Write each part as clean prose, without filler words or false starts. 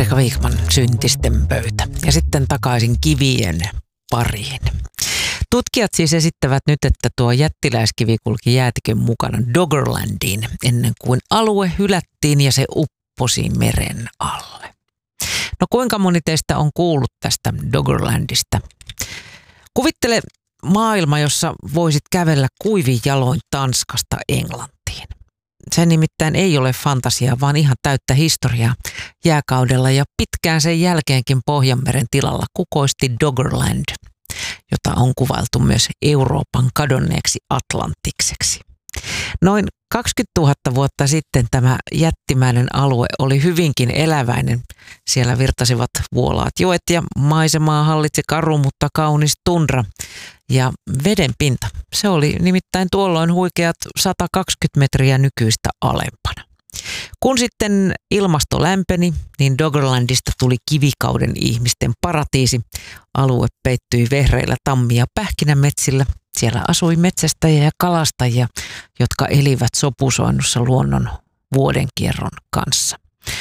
Erika Wigman, Syntisten pöytä. Ja sitten takaisin kivien pariin. Tutkijat siis esittävät nyt, että tuo jättiläiskivi kulki jäätikön mukana Doggerlandiin ennen kuin alue hylättiin ja se upposi meren alle. No kuinka moni teistä on kuullut tästä Doggerlandista? Kuvittele maailma, jossa voisit kävellä kuivin jaloin Tanskasta Englantiin. Se nimittäin ei ole fantasiaa, vaan ihan täyttä historiaa. Jääkaudella ja pitkään sen jälkeenkin Pohjanmeren tilalla kukoisti Doggerland, jota on kuvailtu myös Euroopan kadonneeksi Atlanttikseksi. Noin 20 000 vuotta sitten tämä jättimäinen alue oli hyvinkin eläväinen. Siellä virtasivat vuolaat joet ja maisemaa hallitsi karu, mutta kaunis tundra. Ja veden pinta, se oli nimittäin tuolloin huikeat 120 metriä nykyistä alempana. Kun sitten ilmasto lämpeni, niin Doggerlandista tuli kivikauden ihmisten paratiisi. Alue peittyi vehreillä tammi- ja pähkinämetsillä. Siellä asui metsästäjiä ja kalastajia, jotka elivät sopusoinnussa luonnon vuodenkierron kanssa.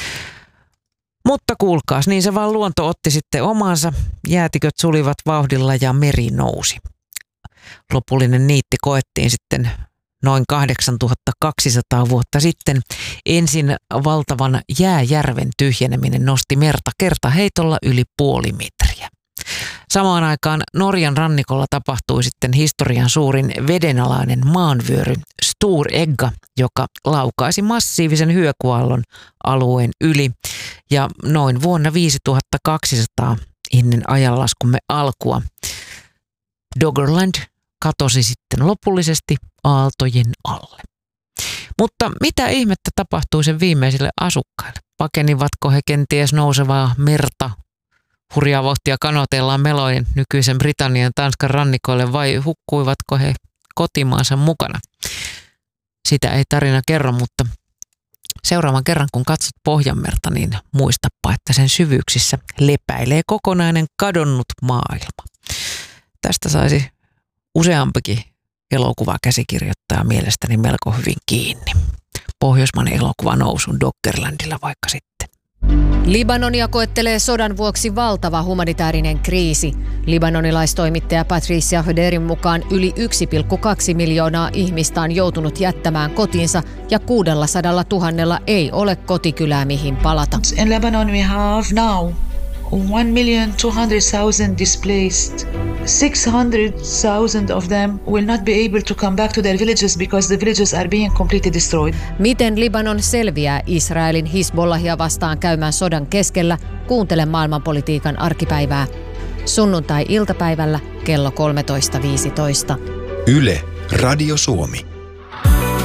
Mutta kuulkaas, niin se vaan luonto otti sitten omansa. Jäätiköt sulivat vauhdilla ja meri nousi. Lopullinen niitti koettiin sitten noin 8200 vuotta sitten. Ensin valtavan jääjärven tyhjeneminen nosti merta kertaheitolla yli puoli metriä. Samaan aikaan Norjan rannikolla tapahtui sitten historian suurin vedenalainen maanvyöry Stor Egga, joka laukaisi massiivisen hyökyaallon alueen yli. Ja noin vuonna 5200 ennen ajanlaskumme alkua Doggerland katosi sitten lopullisesti aaltojen alle. Mutta mitä ihmettä tapahtui sen viimeisille asukkaille? Pakenivatko he kenties nousevaa merta hurjaa vauhtia kanotellaan melojen nykyisen Britannian Tanskan rannikoille vai hukkuivatko he kotimaansa mukana? Sitä ei tarina kerro, mutta seuraavan kerran kun katsot Pohjanmerta, niin muistapa, että sen syvyyksissä lepäilee kokonainen kadonnut maailma. Tästä saisi useampikin elokuvakäsikirjoittaja mielestäni melko hyvin kiinni. Pohjoismainen elokuva nousun Doggerlandilla vaikka sitten. Libanonia koettelee sodan vuoksi valtava humanitaarinen kriisi. Libanonilaistoimittaja Patricia Höderin mukaan yli 1,2 miljoonaa ihmistä on joutunut jättämään kotinsa ja 600 000 ei ole kotikylää mihin palata. In Lebanon we have now 1,2 million displaced. 600,000 of them will not be able to come back to their villages because the villages are being completely destroyed. Miten Libanon selviää Israelin Hizbollahia vastaan käymän sodan keskellä? Kuuntele maailmanpolitiikan arkipäivää. Sunnuntai-iltapäivällä kello 13.15. Yle, Radio Suomi.